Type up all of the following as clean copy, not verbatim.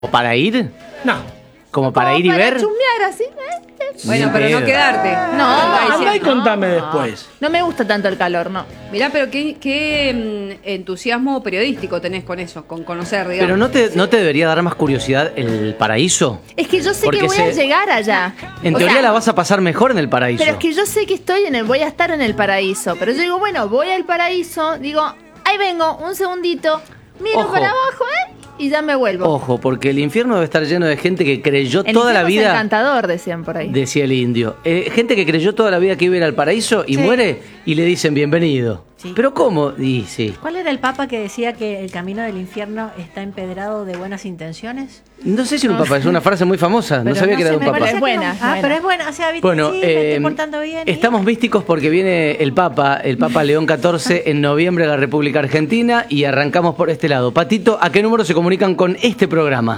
¿Para ir? No. ¿Como para ir y ver? Para chusmear así. Bueno, pero no quedarte. Anda y contame después. No me gusta tanto el calor, no. Mirá, pero qué entusiasmo periodístico tenés con eso, con conocer, digamos. Pero ¿no te debería dar más curiosidad el paraíso? Es que yo sé Porque que voy a llegar allá. En teoría la vas a pasar mejor en el paraíso. Pero es que yo sé que voy a estar en el paraíso. Pero yo digo, bueno, voy al paraíso, digo, ahí vengo, un segundito, miro Ojo. para abajo, y ya me vuelvo. Ojo, porque el infierno debe estar lleno de gente que creyó El toda la infierno es vida. encantador, decían por ahí. Decía el indio. Gente que creyó toda la vida que iba a ir al paraíso y muere y le dicen bienvenido. Sí. ¿Pero cómo? Y sí. ¿Cuál era el papa que decía que el camino del infierno está empedrado de buenas intenciones? No sé si era un papa, es una frase muy famosa. No Pero sabía que era de un me papa. parecía Pero es que buena, no. Ah, buena. pero es buena. O sea, ¿viste? Bueno, sí, me estoy portando bien. estamos místicos porque viene el Papa León XIV en noviembre a la República Argentina y arrancamos por este lado. Patito, ¿a qué número se comunican con este programa?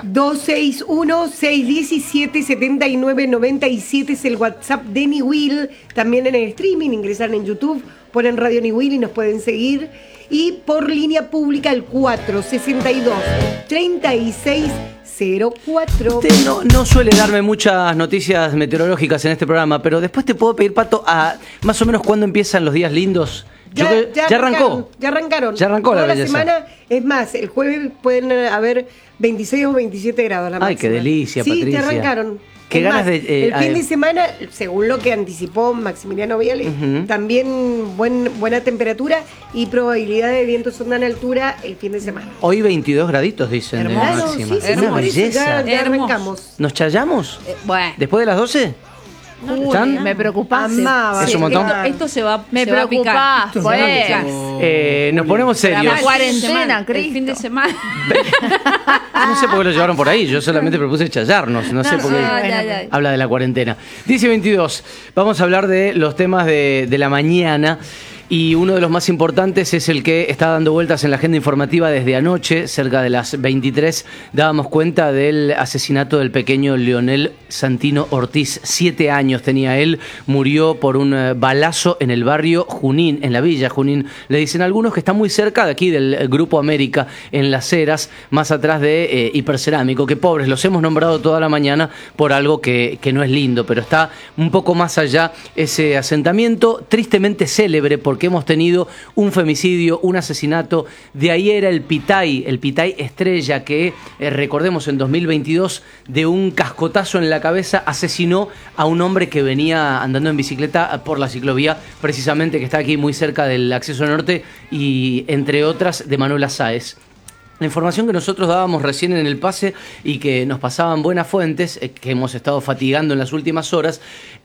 261-617-7997 es el WhatsApp de Ni Will. También en el streaming, ingresan en YouTube, ponen Radio Ni Will y nos pueden seguir. Y por línea pública el 462-3604. Usted no suele darme muchas noticias meteorológicas en este programa, pero después te puedo pedir, Pato, a más o menos cuándo empiezan los días lindos. Ya arrancó. Ya arrancaron. Ya arrancó Toda la belleza. semana, es más, el jueves pueden haber 26 o 27 grados la máxima. Ay, qué delicia, sí, Patricia. Sí, te arrancaron. Qué Es ganas más, de... el fin de semana, según lo que anticipó Maximiliano Viale, también buena temperatura y probabilidad de vientos onda en altura el fin de semana. Hoy 22 graditos, dicen. de Hermoso. máxima. Sí, sí, Una por eso belleza. ya Hermoso. arrancamos. ¿Nos chayamos? Bueno. ¿Después de las 12? Uy, ¿Están? me preocupás. Amaba. Es un montón. Esto se va Me se va a picar. preocupás, pues. Nos ponemos serios. La cuarentena, El Cristo. fin de semana. No sé por qué lo llevaron por ahí. Yo solamente propuse chayarnos. No sé por qué. Ay. Habla de la cuarentena. 10:22. Vamos a hablar de los temas de la mañana. Y uno de los más importantes es el que está dando vueltas en la agenda informativa desde anoche, cerca de las 23. Dábamos cuenta del asesinato del pequeño Leonel Santino Ortiz. 7 años tenía él. Murió por un balazo en el barrio Junín, en la villa Junín. Le dicen algunos que está muy cerca de aquí, del Grupo América, en Las Heras, más atrás de Hipercerámico. Que pobres, los hemos nombrado toda la mañana por algo que no es lindo, pero está un poco más allá ese asentamiento, tristemente célebre, porque hemos tenido un femicidio, un asesinato. De ahí era el Pitay Estrella, que recordemos en 2022, de un cascotazo en la cabeza, asesinó a un hombre que venía andando en bicicleta por la ciclovía, precisamente que está aquí muy cerca del acceso norte, y entre otras de Manuela Sáez. La información que nosotros dábamos recién en el pase y que nos pasaban buenas fuentes, que hemos estado fatigando en las últimas horas,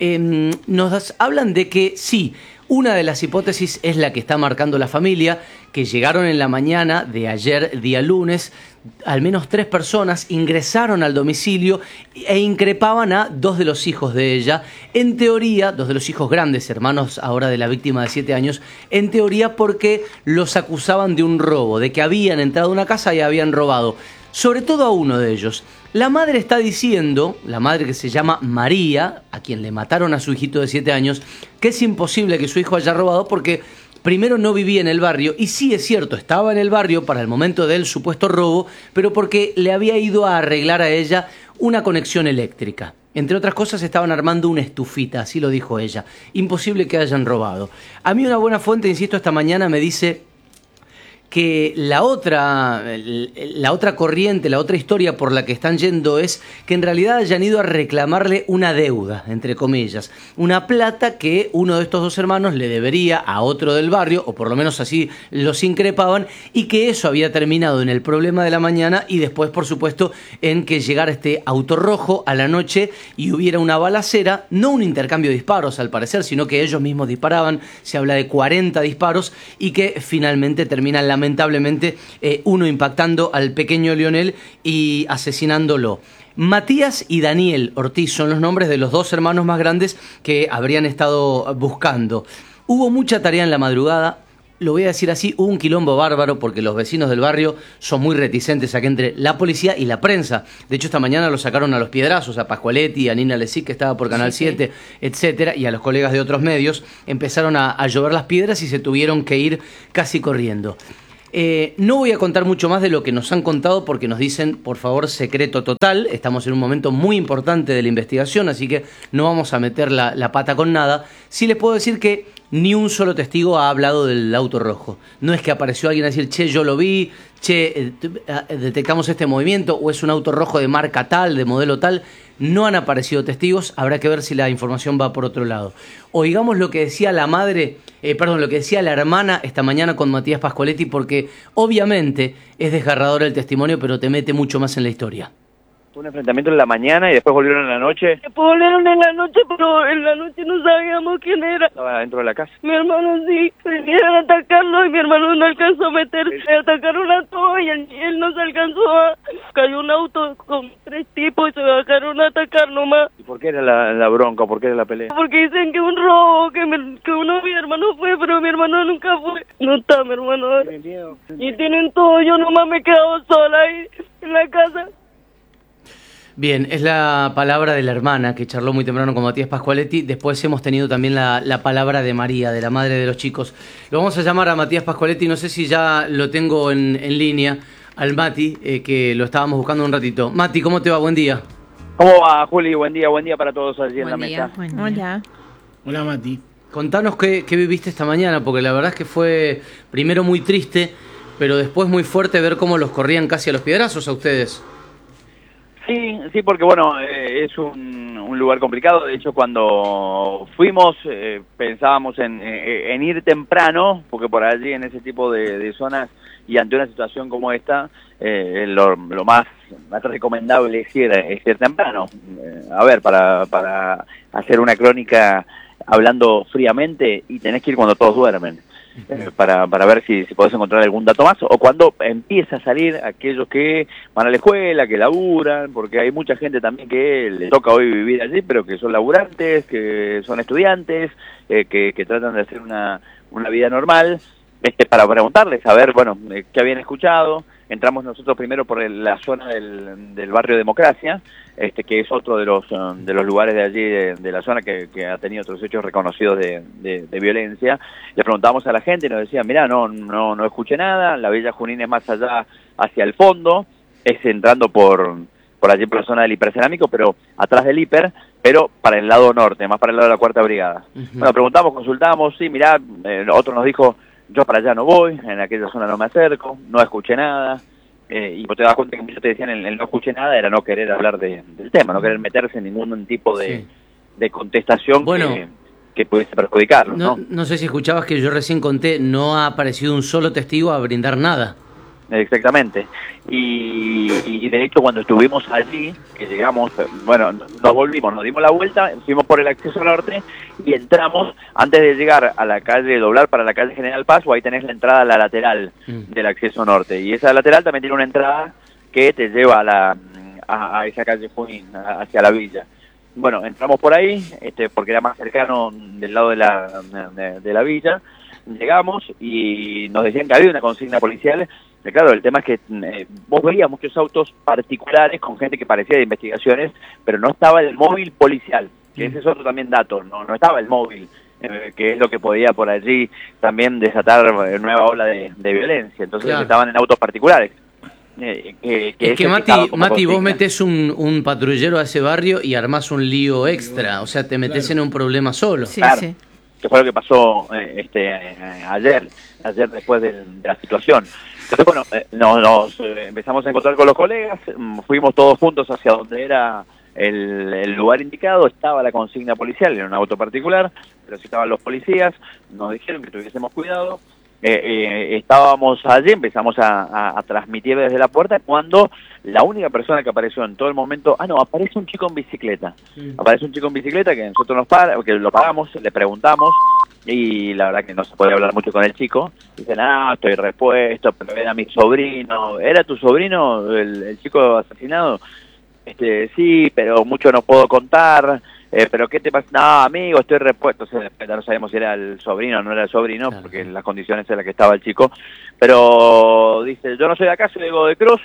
nos hablan de que sí, una de las hipótesis es la que está marcando la familia, que llegaron en la mañana de ayer, día lunes, al menos 3 personas ingresaron al domicilio e increpaban a 2 de los hijos de ella, en teoría, 2 de los hijos grandes, hermanos ahora de la víctima de 7 años, en teoría porque los acusaban de un robo, de que habían entrado a una casa y habían robado, sobre todo a uno de ellos. La madre está diciendo, la madre que se llama María, a quien le mataron a su hijito de 7 años, que es imposible que su hijo haya robado porque primero no vivía en el barrio, y sí es cierto, estaba en el barrio para el momento del supuesto robo, pero porque le había ido a arreglar a ella una conexión eléctrica. Entre otras cosas estaban armando una estufita, así lo dijo ella. Imposible que hayan robado. A mí una buena fuente, insisto, esta mañana me dice que la otra corriente, la otra historia por la que están yendo es que en realidad hayan ido a reclamarle una deuda, entre comillas, una plata que uno de estos 2 hermanos le debería a otro del barrio, o por lo menos así los increpaban, y que eso había terminado en el problema de la mañana y después, por supuesto, en que llegara este auto rojo a la noche y hubiera una balacera, no un intercambio de disparos al parecer, sino que ellos mismos disparaban, se habla de 40 disparos, y que finalmente terminan lamentablemente uno impactando al pequeño Leonel y asesinándolo. Matías y Daniel Ortiz son los nombres de los 2 hermanos más grandes que habrían estado buscando. Hubo mucha tarea en la madrugada. Lo voy a decir así, hubo un quilombo bárbaro porque los vecinos del barrio son muy reticentes a que entre la policía y la prensa. De hecho, esta mañana lo sacaron a los piedrazos, a Pascualetti, a Nina Lesic, que estaba por Canal 7, etcétera, y a los colegas de otros medios. Empezaron a llover las piedras y se tuvieron que ir casi corriendo. No voy a contar mucho más de lo que nos han contado porque nos dicen, por favor, secreto total. Estamos en un momento muy importante de la investigación, así que no vamos a meter la pata con nada. Sí les puedo decir que ni un solo testigo ha hablado del auto rojo. No es que apareció alguien a decir, che, yo lo vi, che, detectamos este movimiento, o es un auto rojo de marca tal, de modelo tal. No han aparecido testigos, habrá que ver si la información va por otro lado. Oigamos lo que decía la madre, lo que decía la hermana esta mañana con Matías Pascualetti, porque obviamente es desgarrador el testimonio, pero te mete mucho más en la historia. Un enfrentamiento en la mañana y después volvieron en la noche. Volvieron en la noche, pero en la noche no sabíamos quién era. Estaba dentro de la casa. Mi hermano sí, venían a atacarlo y mi hermano no alcanzó a meterse. Atacaron a todos y él no se alcanzó a... Cayó un auto con 3 tipos y se bajaron a atacar nomás. ¿Y por qué era la bronca? ¿Por qué era la pelea? Porque dicen que un robo, que uno de mi hermano fue, pero mi hermano nunca fue. No está mi hermano. ¿Tienen miedo? Y tienen todo, yo nomás me he quedado sola ahí en la casa. Bien, es la palabra de la hermana que charló muy temprano con Matías Pascualetti. Después hemos tenido también la palabra de María, de la madre de los chicos. Lo vamos a llamar a Matías Pascualetti, no sé si ya lo tengo en línea, al Mati, que lo estábamos buscando un ratito. Mati, ¿cómo te va? Buen día. ¿Cómo va, Juli? Buen día para todos allí en la mesa. Hola. Hola, Mati. Contanos qué viviste esta mañana, porque la verdad es que fue primero muy triste, pero después muy fuerte ver cómo los corrían casi a los piedrazos a ustedes. Sí, porque bueno, es un lugar complicado. De hecho, cuando fuimos pensábamos en ir temprano, porque por allí en ese tipo de zonas y ante una situación como esta, lo más recomendable es ir temprano. A ver, para hacer una crónica hablando fríamente, y tenés que ir cuando todos duermen. Para ver si podés encontrar algún dato más, o cuando empieza a salir aquellos que van a la escuela, que laburan, porque hay mucha gente también que le toca hoy vivir allí, pero que son laburantes, que son estudiantes, que tratan de hacer una vida normal, para preguntarles, a ver, bueno, qué habían escuchado. Entramos nosotros primero por la zona del barrio Democracia, que es otro de los lugares de allí, de la zona que ha tenido otros hechos reconocidos de violencia. Le preguntamos a la gente y nos decían, mirá, no escuché nada, la Villa Junín es más allá hacia el fondo, es entrando por allí por la zona del hipercerámico, pero atrás del hiper, pero para el lado norte, más para el lado de la 4ª Brigada. Bueno, preguntamos, consultamos, sí, mirá, otro nos dijo, yo para allá no voy, en aquella zona no me acerco, no escuché nada, y vos te das cuenta que muchos te decían el no escuché nada era no querer hablar del tema, no querer meterse en ningún tipo de contestación que pudiese perjudicarlo. No sé si escuchabas que yo recién conté, no ha aparecido un solo testigo a brindar nada. Exactamente. Y de hecho cuando estuvimos allí, que llegamos, bueno, nos volvimos, nos dimos la vuelta, fuimos por el acceso norte y entramos, antes de llegar a la calle, doblar para la calle General Paz, ahí tenés la entrada a la lateral del acceso norte, y esa lateral también tiene una entrada que te lleva a esa calle Junín, hacia la villa. Bueno, entramos por ahí, porque era más cercano del lado de la villa. Llegamos y nos decían que había una consigna policial. Claro, el tema es que vos veías muchos autos particulares con gente que parecía de investigaciones, pero no estaba el móvil policial, que ese es otro también dato, no estaba el móvil, que es lo que podía por allí también desatar nueva ola de violencia. Entonces estaban en autos particulares. Es que Mati, vos metés un patrullero a ese barrio y armás un lío extra, o sea, te metés en un problema solo. Sí, claro. sí. Que fue lo que pasó ayer después de la situación. Entonces, bueno, nos empezamos a encontrar con los colegas, fuimos todos juntos hacia donde era el lugar indicado, estaba la consigna policial, era un auto particular, pero sí estaban los policías, nos dijeron que tuviésemos cuidado. Estábamos allí, empezamos a transmitir desde la puerta, cuando la única persona que apareció en todo el momento, aparece un chico en bicicleta, aparece un chico en bicicleta que nosotros que lo paramos, le preguntamos, y la verdad que no se puede hablar mucho con el chico. Dicen, estoy repuesto, pero era mi sobrino. ¿Era tu sobrino el chico asesinado? Sí, pero mucho no puedo contar. ¿Pero qué te pasa? No, amigo, estoy repuesto. No sabemos si era el sobrino o no era el sobrino, claro, porque en las condiciones en las que estaba el chico. Pero dice, yo no soy de acá, soy de Godoy Cruz,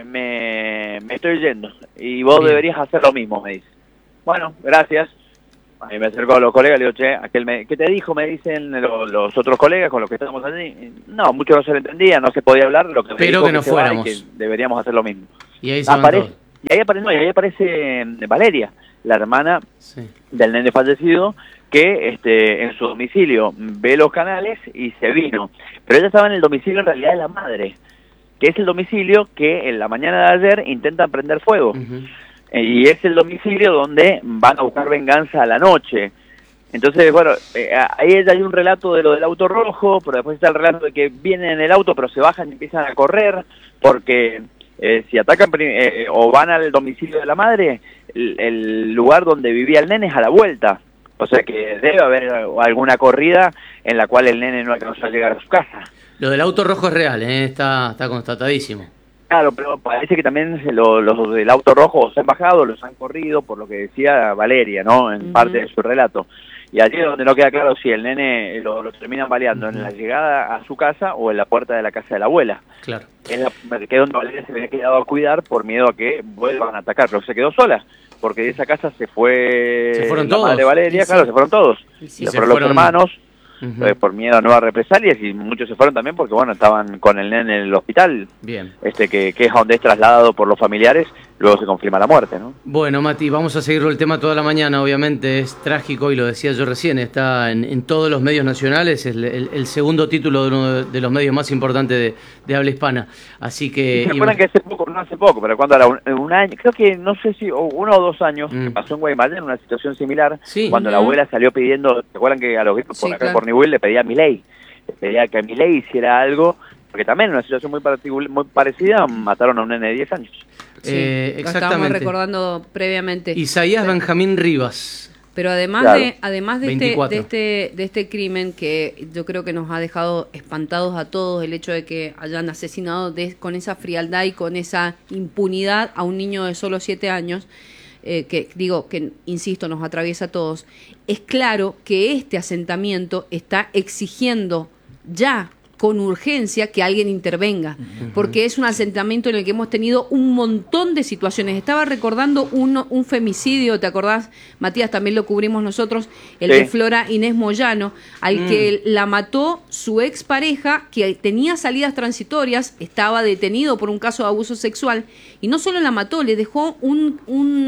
me estoy yendo. Y vos deberías hacer lo mismo, me dice. Bueno, gracias. A mí me acercó a los colegas, le digo, che, ¿qué te dijo? Me dicen los otros colegas con los que estábamos allí. No, muchos no se lo entendían, no se podía hablar, lo que pero que no fuéramos. Que deberíamos hacer lo mismo. Y ahí aparece, y ahí aparece Valeria, la hermana del nene fallecido, que en su domicilio ve los canales y se vino. Pero ella estaba en el domicilio en realidad de la madre, que es el domicilio que en la mañana de ayer intentan prender fuego. Y es el domicilio donde van a buscar venganza a la noche. Entonces, bueno, ahí hay un relato de lo del auto rojo, pero después está el relato de que vienen en el auto pero se bajan y empiezan a correr, porque si atacan o van al domicilio de la madre, el lugar donde vivía el nene es a la vuelta. O sea que debe haber alguna corrida en la cual el nene no alcanzó a llegar a su casa. Lo del auto rojo es real, está constatadísimo. Claro, pero parece que también los del auto rojo se han bajado, los han corrido, por lo que decía Valeria, ¿no? En parte de su relato. Y allí es donde no queda claro si el nene lo terminan baleando en la llegada a su casa o en la puerta de la casa de la abuela. Claro. Que es donde Valeria se había quedado a cuidar por miedo a que vuelvan a atacar, pero se quedó sola, porque de esa casa se fueron todos. Madre Valeria, claro, se fueron todos. Se fueron los hermanos. Por miedo a nuevas represalias, y muchos se fueron también porque, bueno, estaban con el nene en el hospital. Bien. Que es donde es trasladado por los familiares, luego se confirma la muerte, ¿no? Bueno, Mati, vamos a seguirlo el tema toda la mañana, obviamente es trágico, y lo decía yo recién, está en todos los medios nacionales, es el segundo título de uno de los medios más importantes de habla hispana, así que... ¿Se acuerdan que hace poco, pero cuando era un año, creo que no sé si 1 o 2 años, que pasó en Guaymallén una situación similar, cuando la abuela salió pidiendo, ¿se acuerdan que a los gritos por acá por Nibuel le pedía a Milei? Le pedía que Milei hiciera algo, porque también en una situación muy parecida mataron a un nene de 10 años. Exactamente. Lo estábamos recordando previamente. Isaías Benjamín Rivas. Pero además de este crimen que yo creo que nos ha dejado espantados a todos, el hecho de que hayan asesinado con esa frialdad y con esa impunidad a un niño de solo 7 años, que insisto, nos atraviesa a todos, es claro que este asentamiento está exigiendo ya con urgencia que alguien intervenga, porque es un asentamiento en el que hemos tenido un montón de situaciones. Estaba recordando un femicidio, ¿te acordás, Matías? También lo cubrimos nosotros, el de Flora Inés Moyano, al que la mató su expareja, que tenía salidas transitorias, estaba detenido por un caso de abuso sexual, y no solo la mató, le dejó un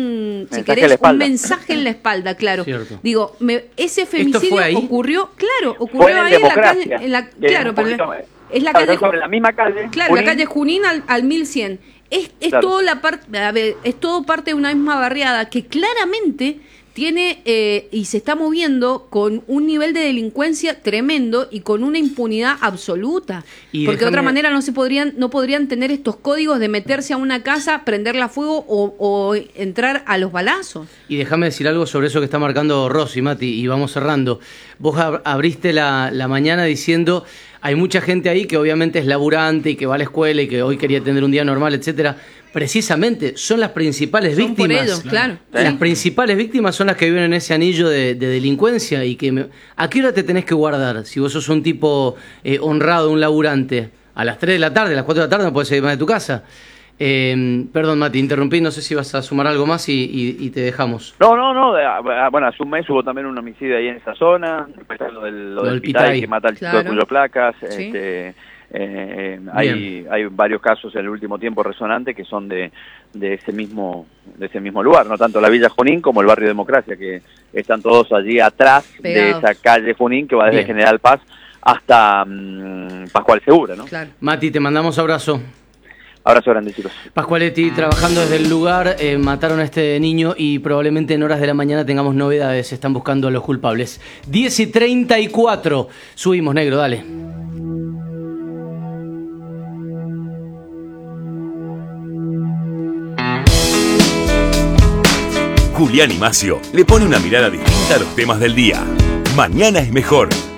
mensaje en la espalda, claro. Cierto. Digo, ese femicidio ocurrió ahí en la calle, claro, pero es la calle, sobre la misma calle, claro, Junín. La calle Junín al 1100. Es claro. Toda la parte, es todo parte de una misma barriada que claramente tiene y se está moviendo con un nivel de delincuencia tremendo y con una impunidad absoluta, porque de otra manera no podrían tener estos códigos de meterse a una casa, prenderla a fuego o entrar a los balazos. Y déjame decir algo sobre eso que está marcando Rosy, Mati, y vamos cerrando. Vos abriste la mañana diciendo: hay mucha gente ahí que obviamente es laburante y que va a la escuela y que hoy quería tener un día normal, etcétera. Precisamente son las principales víctimas. Por ellos, claro. Las principales víctimas son las que viven en ese anillo de delincuencia. Y ¿a qué hora te tenés que guardar? Si vos sos un tipo honrado, un laburante, a las 3 de la tarde, a las 4 de la tarde no podés ir más de tu casa. Perdón, Mati, interrumpí, no sé si vas a sumar algo más y te dejamos. No. Bueno, hace un mes hubo también un homicidio ahí en esa zona, después lo del Pitay, que mata al chico de Cuyo Placas. ¿Sí? Hay varios casos en el último tiempo resonantes que son de ese mismo lugar, no tanto la Villa Junín como el barrio Democracia, que están todos allí atrás pegados de esa calle Junín que va desde General Paz hasta Pascual Segura, ¿no? Claro. Mati, te mandamos abrazo. Abrazo grande, chicos. Pascualetti, trabajando desde el lugar, mataron a este niño y probablemente en horas de la mañana tengamos novedades. Están buscando a los culpables. 10:34. Subimos, negro, dale. Julián y Macio le pone una mirada distinta a los temas del día. Mañana es mejor.